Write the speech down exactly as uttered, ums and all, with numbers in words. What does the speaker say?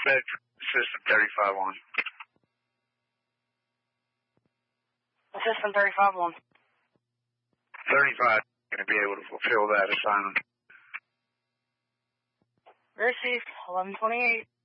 Med System thirty-five one. System thirty-five one. thirty-five going to be able to fulfill that assignment. Received, eleven twenty-eight.